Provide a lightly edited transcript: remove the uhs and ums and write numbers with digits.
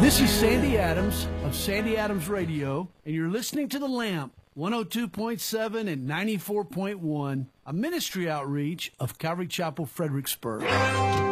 This is Sandy Adams of Sandy Adams Radio, and you're listening to The Lamp, 102.7 and 94.1, a ministry outreach of Calvary Chapel, Fredericksburg.